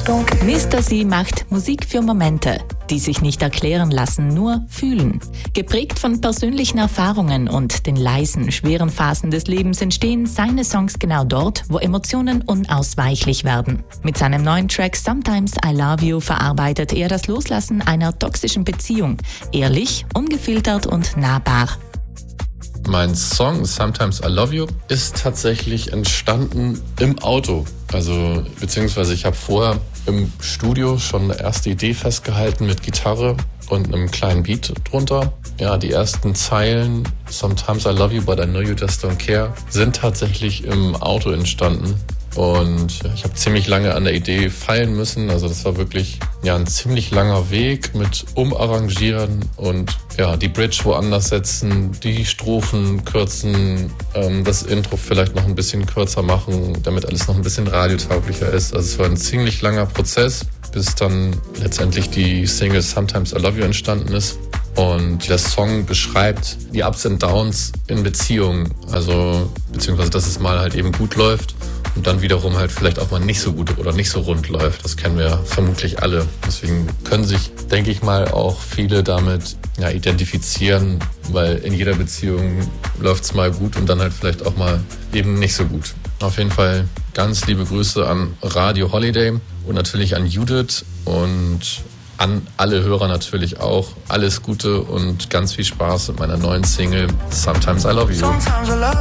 Mr. C macht Musik für Momente, die sich nicht erklären lassen, nur fühlen. Geprägt von persönlichen Erfahrungen und den leisen, schweren Phasen des Lebens entstehen seine Songs genau dort, wo Emotionen unausweichlich werden. Mit seinem neuen Track Sometimes I Love You verarbeitet er das Loslassen einer toxischen Beziehung. Ehrlich, ungefiltert und nahbar. Mein Song Sometimes I Love You ist tatsächlich entstanden im Auto. Also beziehungsweise ich habe vorher im Studio schon eine erste Idee festgehalten mit Gitarre und einem kleinen Beat drunter. Ja, die ersten Zeilen Sometimes I Love You but I know you just don't care sind tatsächlich im Auto entstanden. Und ich habe ziemlich lange an der Idee feilen müssen. Also das war wirklich ein ziemlich langer Weg mit Umarrangieren und die Bridge woanders setzen, die Strophen kürzen, das Intro vielleicht noch ein bisschen kürzer machen, damit alles noch ein bisschen radiotauglicher ist. Also es war ein ziemlich langer Prozess, bis dann letztendlich die Single Sometimes I Love You entstanden ist. Und der Song beschreibt die Ups and Downs in Beziehungen. Also beziehungsweise, dass es mal halt eben gut läuft und dann wiederum halt vielleicht auch mal nicht so gut oder nicht so rund läuft. Das kennen wir vermutlich alle. Deswegen können sich, denke ich mal, auch viele damit identifizieren, weil in jeder Beziehung läuft es mal gut und dann halt vielleicht auch mal eben nicht so gut. Auf jeden Fall ganz liebe Grüße an Radio Holiday und natürlich an Judith und an alle Hörer natürlich auch. Alles Gute und ganz viel Spaß mit meiner neuen Single Sometimes I Love You.